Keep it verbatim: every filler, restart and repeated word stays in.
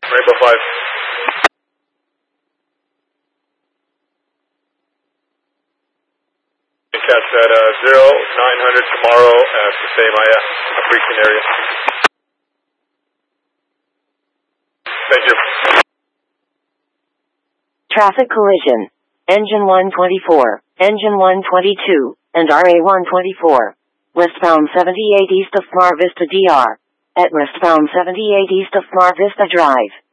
Rainbow five. Catch at uh, zero nine hundred tomorrow at the same I F Freakin area. Thank you. Traffic collision. Engine one twenty-four, Engine one twenty-two, and R A one twenty-four. Westbound seventy-eight east of Mar Vista D R. At westbound seventy-eight east of Mar Vista Drive.